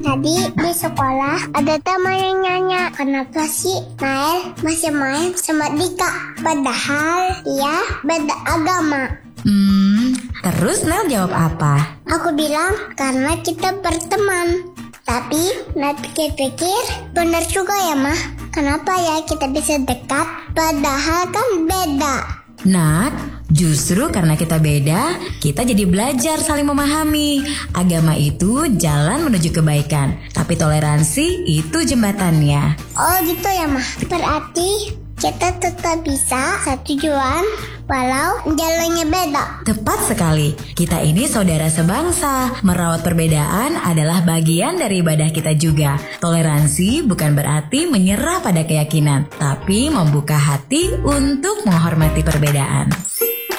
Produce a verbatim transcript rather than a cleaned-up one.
Tadi di sekolah ada teman yang nanya, kenapa sih Nael masih main sama Dika? Padahal dia beda agama. Hmm, terus Nel jawab apa? Aku bilang karena kita berteman. Tapi Nat pikir-pikir, benar juga ya Mah. Kenapa ya kita bisa dekat padahal kan beda? Nat, justru karena kita beda, kita jadi belajar saling memahami. Agama itu jalan menuju kebaikan, tapi toleransi itu jembatannya. Oh gitu ya Mah. Berarti kita tetap bisa satu tujuan walau jalannya beda. Tepat sekali. Kita ini saudara sebangsa. Merawat perbedaan adalah bagian dari ibadah kita juga. Toleransi bukan berarti menyerah pada keyakinan, tapi membuka hati untuk menghormati perbedaan.